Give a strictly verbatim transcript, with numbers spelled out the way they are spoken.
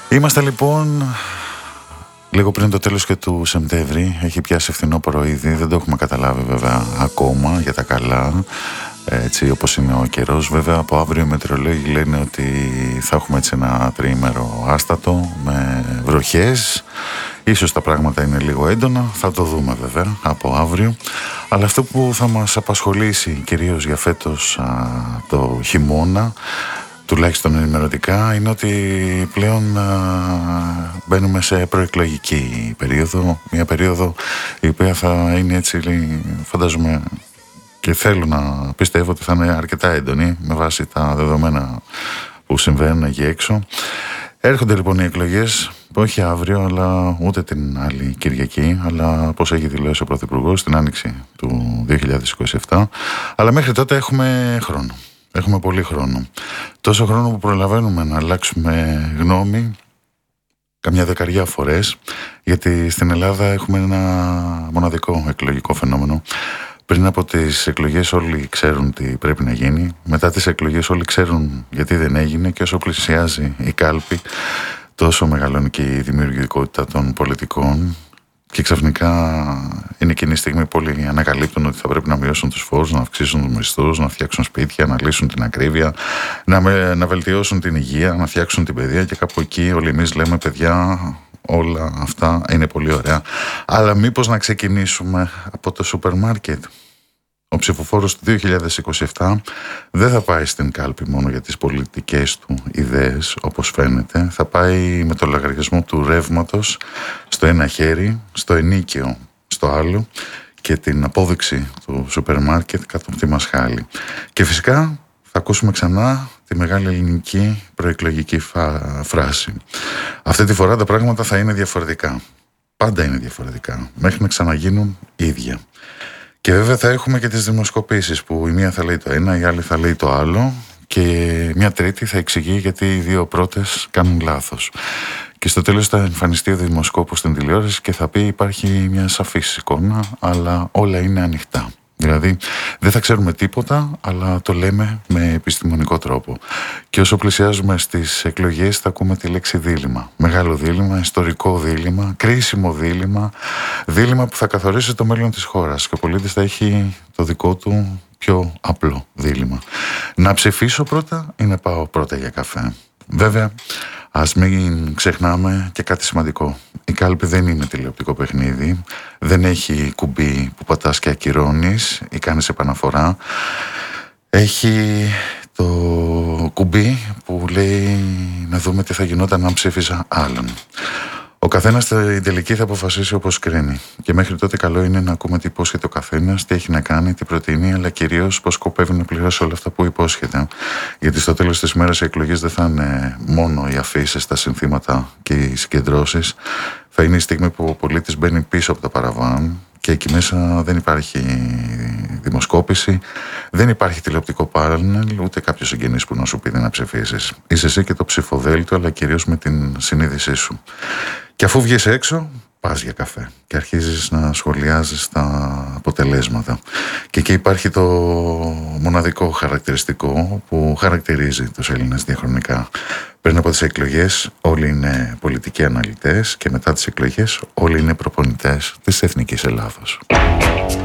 Είμαστε λοιπόν λίγο πριν το τέλος και του Σεπτέμβρη. Έχει πιάσει φθινόπωρο ήδη. Δεν το έχουμε καταλάβει βέβαια ακόμα για τα καλά, έτσι όπως είναι ο καιρός. Βέβαια από αύριο οι μετεωρολόγοι λένε ότι θα έχουμε έτσι ένα τριήμερο άστατο με βροχές. Ίσως τα πράγματα είναι λίγο έντονα, θα το δούμε βέβαια από αύριο. Αλλά αυτό που θα μας απασχολήσει κυρίως για φέτος α, το χειμώνα, τουλάχιστον ενημερωτικά, είναι ότι πλέον α, μπαίνουμε σε προεκλογική περίοδο. Μια περίοδο η οποία θα είναι έτσι, φαντάζομαι, και θέλω να πιστεύω ότι θα είναι αρκετά έντονη με βάση τα δεδομένα που συμβαίνουν εκεί έξω. Έρχονται λοιπόν οι εκλογές, όχι αύριο, αλλά ούτε την άλλη Κυριακή, αλλά όπως έχει δηλώσει ο Πρωθυπουργός στην άνοιξη του δύο χιλιάδες είκοσι επτά. Αλλά μέχρι τότε έχουμε χρόνο. Έχουμε πολύ χρόνο. Τόσο χρόνο που προλαβαίνουμε να αλλάξουμε γνώμη καμιά δεκαριά φορές, γιατί στην Ελλάδα έχουμε ένα μοναδικό εκλογικό φαινόμενο. Πριν από τις εκλογές όλοι ξέρουν τι πρέπει να γίνει. Μετά τις εκλογές όλοι ξέρουν γιατί δεν έγινε, και όσο πλησιάζει η κάλπη τόσο μεγαλώνει και η δημιουργικότητα των πολιτικών, και ξαφνικά είναι εκείνη η στιγμή που όλοι ανακαλύπτουν ότι θα πρέπει να μειώσουν τους φόρους, να αυξήσουν τους μισθούς, να φτιάξουν σπίτια, να λύσουν την ακρίβεια, να, με, να βελτιώσουν την υγεία, να φτιάξουν την παιδεία, και κάπου εκεί όλοι εμείς λέμε, παιδιά, όλα αυτά είναι πολύ ωραία, αλλά μήπως να ξεκινήσουμε από το σούπερ μάρκετ. Ο ψηφοφόρος του δύο χιλιάδες είκοσι επτά δεν θα πάει στην κάλπη μόνο για τις πολιτικές του ιδέες, όπως φαίνεται. Θα πάει με το λογαριασμό του ρεύματος στο ένα χέρι, στο ενίκαιο στο άλλο, και την απόδειξη του σούπερ μάρκετ κάτω από τη μασχάλη. Και φυσικά θα ακούσουμε ξανά τη μεγάλη ελληνική προεκλογική φα... φράση. Αυτή τη φορά τα πράγματα θα είναι διαφορετικά. Πάντα είναι διαφορετικά, μέχρι να ξαναγίνουν ίδια. Και βέβαια θα έχουμε και τις δημοσκοπήσεις, που η μία θα λέει το ένα, η άλλη θα λέει το άλλο, και μια τρίτη θα εξηγεί γιατί οι δύο πρώτες κάνουν λάθος. Και στο τέλος θα εμφανιστεί ο δημοσκόπος στην τηλεόραση και θα πει υπάρχει μια σαφής εικόνα, αλλά όλα είναι ανοιχτά. Δηλαδή δεν θα ξέρουμε τίποτα, αλλά το λέμε με επιστημονικό τρόπο. Και όσο πλησιάζουμε στις εκλογές θα ακούμε τη λέξη δίλημμα. Μεγάλο δίλημμα, ιστορικό δίλημμα, κρίσιμο δίλημμα, δίλημμα που θα καθορίσει το μέλλον της χώρας, και ο πολίτης θα έχει το δικό του πιο απλό δίλημμα. Να ψηφίσω πρώτα ή να πάω πρώτα για καφέ. Βέβαια, ας μην ξεχνάμε και κάτι σημαντικό. Η κάλπη δεν είναι τηλεοπτικό παιχνίδι. Δεν έχει κουμπί που πατάς και ακυρώνεις ή κάνεις επαναφορά. Έχει το κουμπί που λέει να δούμε τι θα γινόταν αν ψήφιζα άλλον. Ο καθένας στην τελική θα αποφασίσει όπως κρίνει. Και μέχρι τότε καλό είναι να ακούμε τι υπόσχεται ο καθένας, τι έχει να κάνει, τι προτείνει, αλλά κυρίως πώς σκοπεύει να πληρώσει όλα αυτά που υπόσχεται. Γιατί στο τέλος της ημέρας οι εκλογές δεν θα είναι μόνο οι αφήσεις, τα συνθήματα και οι συγκεντρώσεις. Θα είναι η στιγμή που ο πολίτης μπαίνει πίσω από το παραβάν, και εκεί μέσα δεν υπάρχει δημοσκόπηση, δεν υπάρχει τηλεοπτικό πάνελ, ούτε κάποιος συγγενής που να σου πει να ψηφίσεις. Είσαι εσύ και το ψηφοδέλτιο, αλλά κυρίως με την συνείδησή σου. Και αφού βγεις έξω, πας για καφέ και αρχίζεις να σχολιάζεις τα αποτελέσματα. Και εκεί υπάρχει το μοναδικό χαρακτηριστικό που χαρακτηρίζει τους Έλληνες διαχρονικά. Πριν από τις εκλογές όλοι είναι πολιτικοί αναλυτές, και μετά τις εκλογές όλοι είναι προπονητές της Εθνικής Ελλάδος.